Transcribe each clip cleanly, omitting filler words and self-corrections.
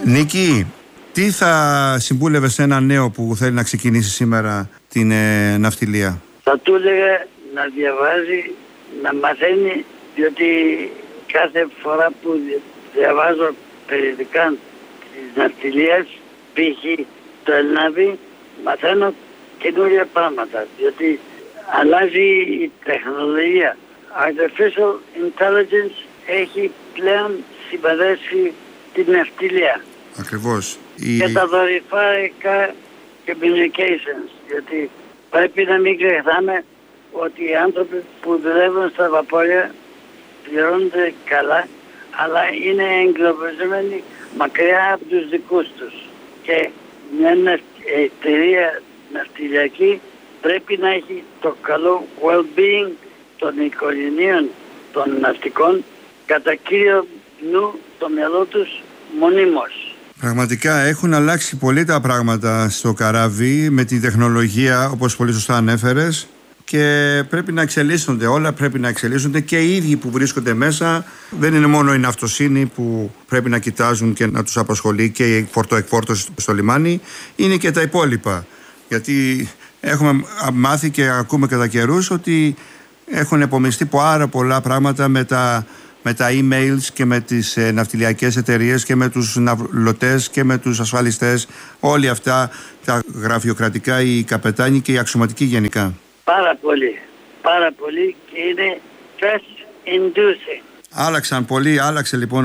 Νίκη, τι θα συμβούλευες σε ένα νέο που θέλει να ξεκινήσει σήμερα την ναυτιλία? Θα του έλεγα να διαβάζει, να μαθαίνει, διότι κάθε φορά που διαβάζω περιοδικά της ναυτιλίας, π.χ. το Ελνάβη, μαθαίνω καινούργια πράγματα, διότι αλλάζει η τεχνολογία. Artificial Intelligence έχει πλέον συμπαρέσει την ναυτιλία. Ακριβώς. Και τα δορυφορικά communications, γιατί πρέπει να μην ξεχνάμε ότι οι άνθρωποι που δουλεύουν στα βαπόρια πληρώνονται καλά, αλλά είναι εγκλωβισμένοι μακριά από τους δικούς τους. Και μια εταιρεία ναυτιλιακή πρέπει να έχει το καλό well-being των οικογενείων των ναυτικών κατά κύριο νου το μυαλό τους μονίμως. Πραγματικά έχουν αλλάξει πολύ τα πράγματα στο καράβι με τη τεχνολογία, όπως πολύ σωστά ανέφερες, και πρέπει να εξελίσσονται, όλα πρέπει να εξελίσσονται και οι ίδιοι που βρίσκονται μέσα. Δεν είναι μόνο η ναυτοσύνη που πρέπει να κοιτάζουν και να τους απασχολεί και η φορτοεκφόρτωση στο λιμάνι, είναι και τα υπόλοιπα. Γιατί έχουμε μάθει και ακούμε κατά καιρούς ότι έχουν επομιστεί πάρα πολλά πράγματα με τα emails και με τις ναυτιλιακές εταιρείες και με τους ναυλωτές και με τους ασφαλιστές. Όλοι αυτά τα γραφειοκρατικά, οι καπετάνοι και οι αξιωματικοί γενικά. Πάρα πολύ και είναι stress inducing. Άλλαξε λοιπόν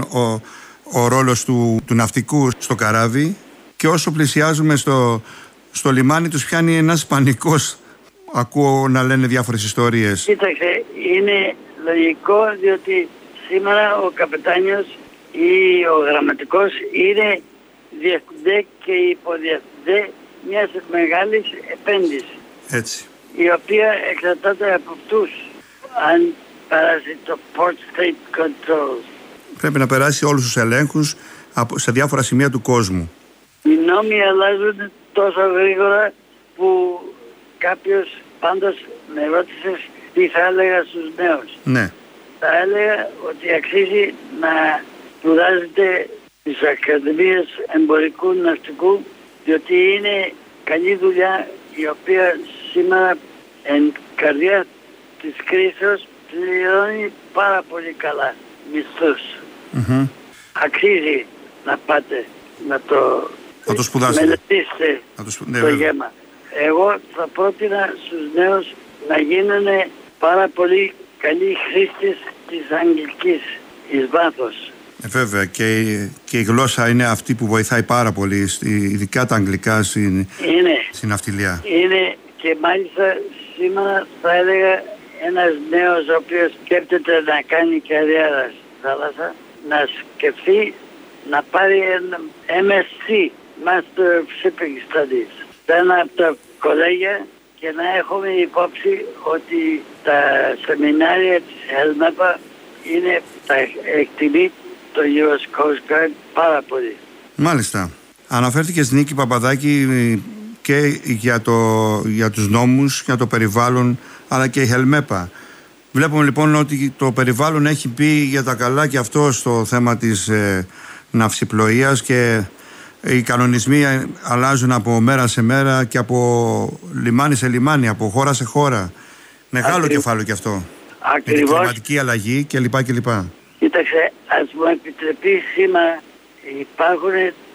ο ρόλος του ναυτικού στο καράβι, και όσο πλησιάζουμε στο λιμάνι τους πιάνει ένας πανικός. Ακούω να λένε διάφορες ιστορίες. Κοίταξε, είναι λογικό, διότι σήμερα ο καπετάνιος ή ο γραμματικός είναι διευθυντέ και υποδιευθυντέ μιας μεγάλης επένδυσης. Έτσι. Η οποία εξαρτάται από αυτούς αν περάσει το Port State Controls. Πρέπει να περάσει όλους τους ελέγχους σε διάφορα σημεία του κόσμου. Οι νόμοι αλλάζουν τόσο γρήγορα που κάποιος πάντως με ρώτησε τι θα έλεγα στους νέους. Ναι. Θα έλεγα ότι αξίζει να σπουδάζετε στις Ακαδημίες Εμπορικού Ναυτικού, διότι είναι καλή δουλειά η οποία σήμερα εν καρδιά της κρίσεως πληρώνει πάρα πολύ καλά μισθούς. Mm-hmm. Αξίζει να πάτε να το μελετήσετε το γέμα. Εγώ θα πρότεινα στους νέους να γίνουν πάρα πολύ καλοί χρήστες της αγγλικής εις βάθος. Βέβαια, και η γλώσσα είναι αυτή που βοηθάει πάρα πολύ, ειδικά τα αγγλικά στην ναυτιλία. Είναι, και μάλιστα σήμερα θα έλεγα ένας νέος ο οποίος σκέφτεται να κάνει καριέρα στη θάλασσα, να σκεφτεί να πάρει ένα MSc, Master of Shipping Studies, σε ένα από τα κολέγια, και να έχουμε υπόψη ότι τα σεμινάρια της Ελμέπα είναι, τα εκτιμεί το US Coast Guard πάρα πολύ. Μάλιστα. Αναφέρθηκες, Νίκη Παπαδάκη, και για τους νόμους, για το περιβάλλον, αλλά και η Ελμέπα. Βλέπουμε λοιπόν ότι το περιβάλλον έχει πει για τα καλά και αυτό στο θέμα της ναυσιπλοείας, και οι κανονισμοί αλλάζουν από μέρα σε μέρα και από λιμάνι σε λιμάνι, από χώρα σε χώρα. Μεγάλο κεφάλαιο και αυτό. Ακριβώς. Με την κλιματική αλλαγή κλπ. Κοίταξε, ας μου επιτρεπεί σήμερα, υπάρχουν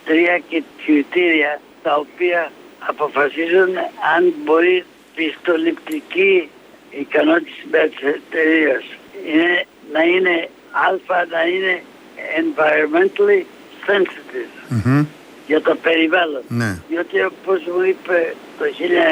3 κριτήρια τα οποία αποφασίζουν αν μπορεί πιστοληπτική ικανότητα της εταιρείας. Να είναι να είναι environmentally sensitive. Mm-hmm. Για το περιβάλλον. Ναι. Διότι όπως μου είπε το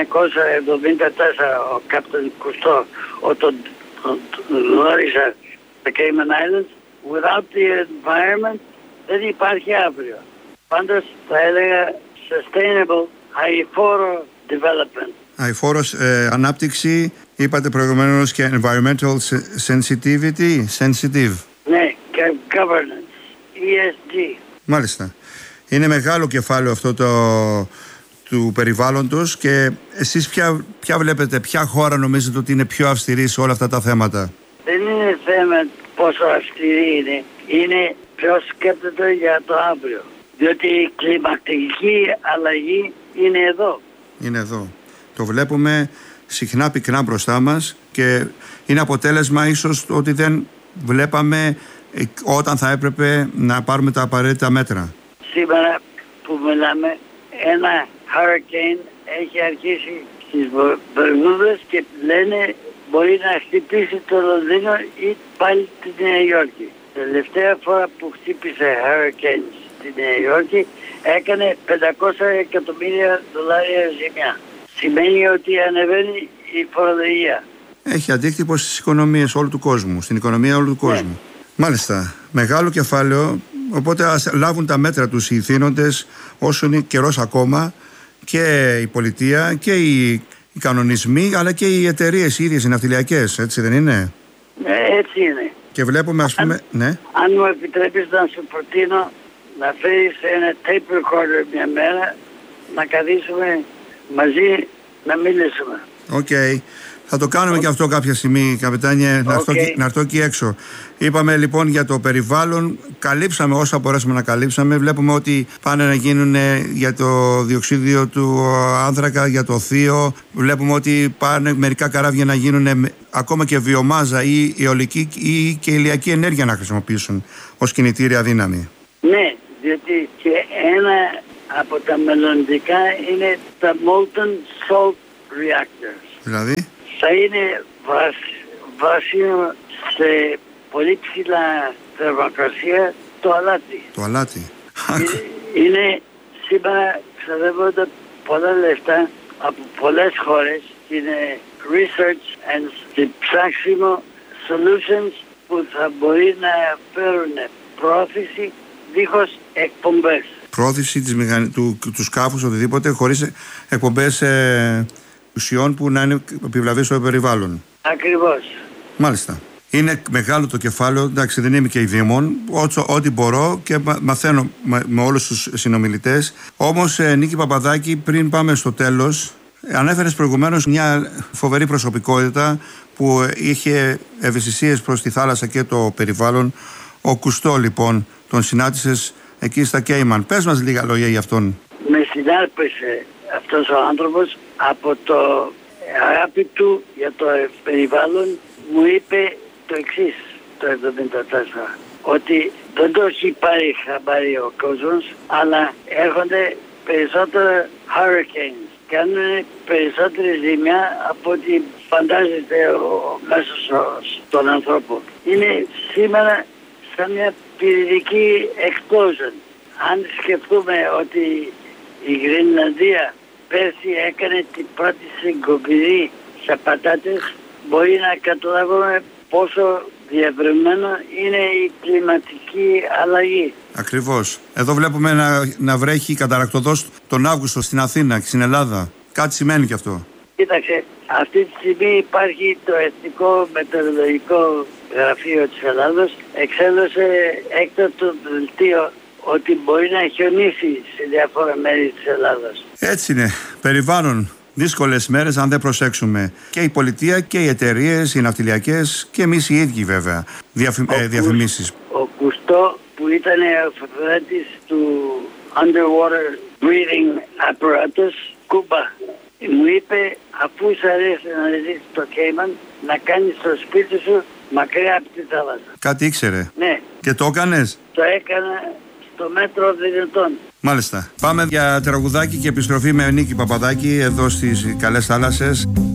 1974 ο Κάπτεν Κουστό, όταν γνώρισα τα Cayman Islands, without the environment δεν υπάρχει αύριο. Πάντως θα έλεγα sustainable, αηφόρο development. Αηφόρος ανάπτυξη, είπατε προηγουμένως, και environmental sensitive. Ναι, και governance, ESG. Μάλιστα. Είναι μεγάλο κεφάλαιο αυτό του περιβάλλοντος, και εσείς ποια βλέπετε, ποια χώρα νομίζετε ότι είναι πιο αυστηρή σε όλα αυτά τα θέματα? Δεν είναι θέμα πόσο αυστηρή είναι. Είναι ποιος σκέπτεται για το αύριο. Διότι η κλιματική αλλαγή είναι εδώ. Είναι εδώ. Το βλέπουμε συχνά πυκνά μπροστά μας και είναι αποτέλεσμα ίσως ότι δεν βλέπαμε όταν θα έπρεπε να πάρουμε τα απαραίτητα μέτρα. Σήμερα που μιλάμε, ένα hurricane έχει αρχίσει στις Βερμούδες και λένε μπορεί να χτυπήσει το Λονδίνο ή πάλι τη Νέα Υόρκη. Τελευταία φορά που χτύπησε hurricane στη Νέα Υόρκη έκανε $500 εκατομμύρια ζημιά. Σημαίνει ότι ανεβαίνει η φορολογία. Έχει αντίκτυπο στις οικονομίες όλου του κόσμου, στην οικονομία όλου του κόσμου. Μάλιστα, μεγάλο κεφάλαιο, οπότε ας λάβουν τα μέτρα τους οι θύνοντες όσο είναι καιρός ακόμα, και η πολιτεία και οι κανονισμοί, αλλά και οι εταιρείες οι ίδιες, οι ναυτιλιακές, έτσι δεν είναι? Έτσι είναι. Και βλέπουμε, ας πούμε, ναι. Αν μου επιτρέπεις να σου προτείνω να φέρεις ένα tape recorder μια μέρα, να καθίσουμε μαζί να μιλήσουμε. Οκ. Θα το κάνουμε και αυτό κάποια στιγμή, καπετάνιε, να έρθω εκεί έξω. Είπαμε λοιπόν για το περιβάλλον, καλύψαμε όσα μπορέσαμε να καλύψαμε. Βλέπουμε ότι πάνε να γίνουν για το διοξίδιο του άνθρακα, για το θείο. Βλέπουμε ότι πάνε μερικά καράβια να γίνουν ακόμα και βιομάζα ή αιωλική ή και ηλιακή ενέργεια να χρησιμοποιήσουν ως κινητήρια δύναμη. Ναι, διότι και ένα από τα μελλοντικά είναι τα molten salt reactors. Δηλαδή? Θα είναι βάσιμο σε πολύ ψηλά θερμοκρασία το αλάτι. Το αλάτι. Είναι σήμερα ξοδεύονται πολλά λεφτά από πολλές χώρες. Είναι research and ψάξιμο solutions που θα μπορεί να φέρουν πρόθεση δίχως εκπομπές. Πρόθεση του σκάφους, οτιδήποτε, χωρίς εκπομπές ουσιών που να είναι επιβλαβείς στο περιβάλλον. Ακριβώς. Μάλιστα. Είναι μεγάλο το κεφάλαιο, εντάξει, δεν είμαι και ειδήμων, ό,τι μπορώ και μαθαίνω με όλους τους συνομιλητές. Όμως, Νίκη Παπαδάκη, πριν πάμε στο τέλος, ανέφερες προηγουμένως μια φοβερή προσωπικότητα που είχε ευαισθησίες προς τη θάλασσα και το περιβάλλον. Ο Κουστό, λοιπόν, τον συνάντησες εκεί στα Κέιμαν. Πες μας λίγα λόγια για αυτόν. Με συνάρπεσε αυτός ο άνθρωπος από το αγάπη του για το περιβάλλον. Μου είπε το εξής το 1974, ότι δεν το έχει πάρει χαμπάρι ο κόσμος, αλλά έρχονται περισσότερα hurricanes, κάνουν περισσότερη ζημιά από ό,τι φαντάζεται ο μέσος όρος των ανθρώπων. Είναι σήμερα σαν μια πυρηνική explosion. Αν σκεφτούμε ότι η Γρινλανδία πέρσι έκανε την πρώτη συγκοπηρή σε πατάτες, μπορεί να καταλάβουμε πόσο διευρυμένο είναι η κλιματική αλλαγή. Ακριβώς. Εδώ βλέπουμε να βρέχει καταρακτωδώς τον Αύγουστο στην Αθήνα και στην Ελλάδα. Κάτι σημαίνει και αυτό. Κοίταξε, αυτή τη στιγμή υπάρχει το Εθνικό Μετεωρολογικό Γραφείο της Ελλάδος. Εξέδωσε έκτακτο δελτίο ότι μπορεί να χιονίσει σε διάφορα μέρη της Ελλάδας. Έτσι είναι. Περιβάλλον. Δύσκολες μέρες αν δεν προσέξουμε. Και η πολιτεία και οι εταιρείες, οι ναυτιλιακές και εμείς οι ίδιοι βέβαια. Διαφημίσεις. Ο Κουστό που ήταν ο φοβεράτης του Underwater Breathing Apparatus, Κούμπα, μου είπε αφού σου αρέσει να ζήσεις στο Κέιμαν, να κάνεις το σπίτι σου μακριά από τη θάλασσα. Κάτι ήξερε. Ναι. Και το έκανες? Το έκανα στο μέτρο δυνατόν. Μάλιστα. Πάμε για τραγουδάκι και επιστροφή με Νίκη Παπαδάκη εδώ στις Καλές Θάλασσες.